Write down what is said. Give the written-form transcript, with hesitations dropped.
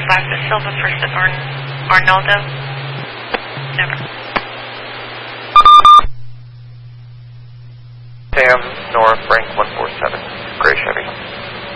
the Silva First at Arnoldo. Never. Sam, North, Frank 1.